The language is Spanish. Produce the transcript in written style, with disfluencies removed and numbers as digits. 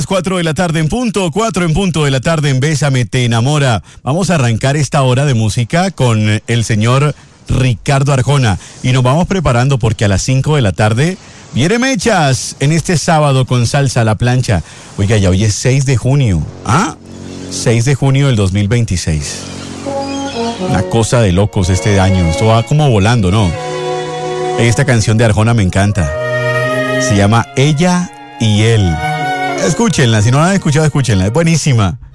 4 de la tarde en punto, 4 en punto de la tarde en Bésame Te Enamora. Vamos a arrancar esta hora de música con el señor Ricardo Arjona y nos vamos preparando porque a las 5 de la tarde viene Mechas en este sábado con Salsa a la Plancha. Oiga, ya hoy es 6 de junio. 6 de junio del 2026. Una cosa de locos este año. Esto va como volando, ¿no? Esta canción de Arjona me encanta. Se llama Ella y Él. Escúchenla, si no la han escuchado, escúchenla, es buenísima.